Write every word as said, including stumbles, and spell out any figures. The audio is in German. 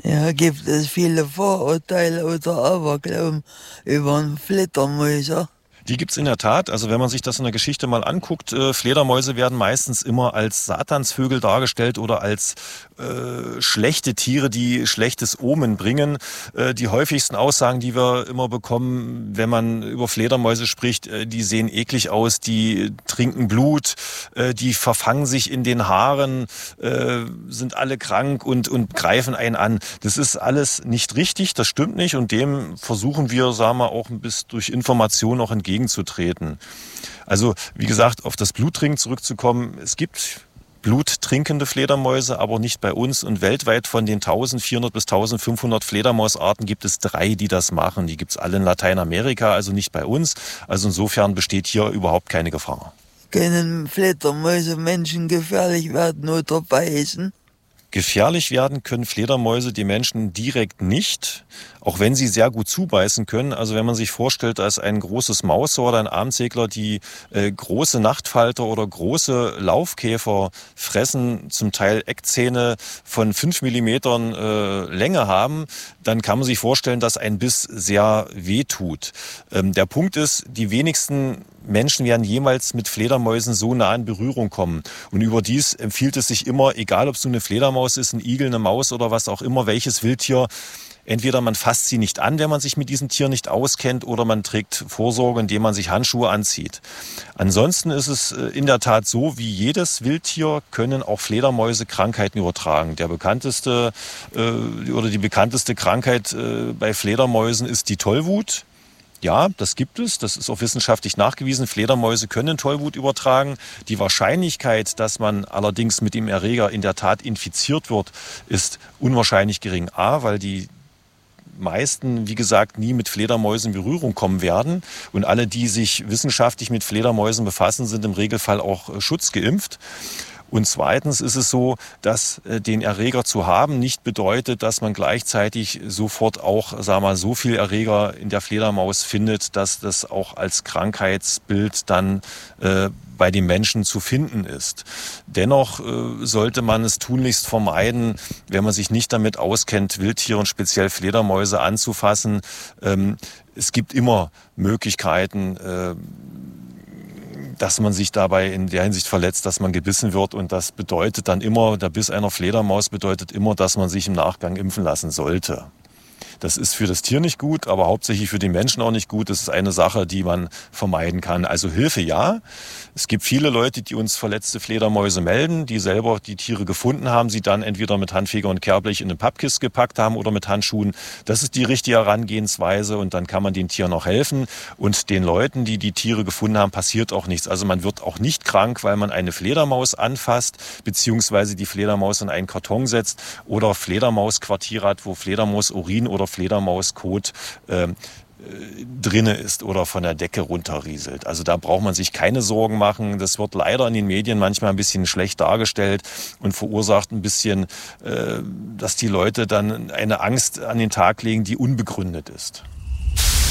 Ja, gibt es viele Vorurteile oder Aberglauben über Fledermäuse? Die gibt's in der Tat. Also wenn man sich das in der Geschichte mal anguckt, äh, Fledermäuse werden meistens immer als Satansvögel dargestellt oder als äh, schlechte Tiere, die schlechtes Omen bringen. Äh, die häufigsten Aussagen, die wir immer bekommen, wenn man über Fledermäuse spricht, äh, die sehen eklig aus, die trinken Blut, äh, die verfangen sich in den Haaren, äh, sind alle krank und, und greifen einen an. Das ist alles nicht richtig, das stimmt nicht und dem versuchen wir, sagen wir, auch ein bisschen durch Information auch entgegenzutreten. Also, wie gesagt, auf das Bluttrinken zurückzukommen, es gibt bluttrinkende Fledermäuse, aber nicht bei uns. Und weltweit von den eintausendvierhundert bis eintausendfünfhundert Fledermausarten gibt es drei, die das machen. Die gibt es alle in Lateinamerika, also nicht bei uns. Also insofern besteht hier überhaupt keine Gefahr. Können Fledermäuse Menschen gefährlich werden oder beißen? Gefährlich werden können Fledermäuse die Menschen direkt nicht, auch wenn sie sehr gut zubeißen können. Also wenn man sich vorstellt, dass ein großes Mausohr oder ein Abendsegler, die äh, große Nachtfalter oder große Laufkäfer fressen, zum Teil Eckzähne von fünf Millimetern äh, Länge haben, dann kann man sich vorstellen, dass ein Biss sehr weh tut. Ähm, der Punkt ist, die wenigsten Menschen werden jemals mit Fledermäusen so nah in Berührung kommen. Und überdies empfiehlt es sich immer, egal ob es nun eine Fledermaus ist, ein Igel, eine Maus oder was auch immer, welches Wildtier, entweder man fasst sie nicht an, wenn man sich mit diesen Tieren nicht auskennt, oder man trägt Vorsorge, indem man sich Handschuhe anzieht. Ansonsten ist es in der Tat so, wie jedes Wildtier können auch Fledermäuse Krankheiten übertragen. Der bekannteste äh, oder die bekannteste Krankheit äh, bei Fledermäusen ist die Tollwut. Ja, das gibt es. Das ist auch wissenschaftlich nachgewiesen. Fledermäuse können Tollwut übertragen. Die Wahrscheinlichkeit, dass man allerdings mit dem Erreger in der Tat infiziert wird, ist unwahrscheinlich gering. A, weil die meisten, wie gesagt, nie mit Fledermäusen in Berührung kommen werden. Und alle, die sich wissenschaftlich mit Fledermäusen befassen, sind im Regelfall auch schutzgeimpft. Und zweitens ist es so, dass äh, den Erreger zu haben nicht bedeutet, dass man gleichzeitig sofort auch, sagen wir mal, so viel Erreger in der Fledermaus findet, dass das auch als Krankheitsbild dann äh, bei den Menschen zu finden ist. Dennoch äh, sollte man es tunlichst vermeiden, wenn man sich nicht damit auskennt, Wildtiere und speziell Fledermäuse anzufassen. Ähm, es gibt immer Möglichkeiten, äh, dass man sich dabei in der Hinsicht verletzt, dass man gebissen wird. Und das bedeutet dann immer, der Biss einer Fledermaus bedeutet immer, dass man sich im Nachgang impfen lassen sollte. Das ist für das Tier nicht gut, aber hauptsächlich für den Menschen auch nicht gut. Das ist eine Sache, die man vermeiden kann. Also Hilfe ja. Es gibt viele Leute, die uns verletzte Fledermäuse melden, die selber die Tiere gefunden haben, sie dann entweder mit Handfeger und Kehrblech in eine Pappkiste gepackt haben oder mit Handschuhen. Das ist die richtige Herangehensweise und dann kann man den Tieren auch helfen. Und den Leuten, die die Tiere gefunden haben, passiert auch nichts. Also man wird auch nicht krank, weil man eine Fledermaus anfasst, beziehungsweise die Fledermaus in einen Karton setzt oder Fledermausquartier hat, wo Fledermausurin oder Fledermauskot äh, drinne ist oder von der Decke runterrieselt. Also da braucht man sich keine Sorgen machen. Das wird leider in den Medien manchmal ein bisschen schlecht dargestellt und verursacht ein bisschen, äh, dass die Leute dann eine Angst an den Tag legen, die unbegründet ist.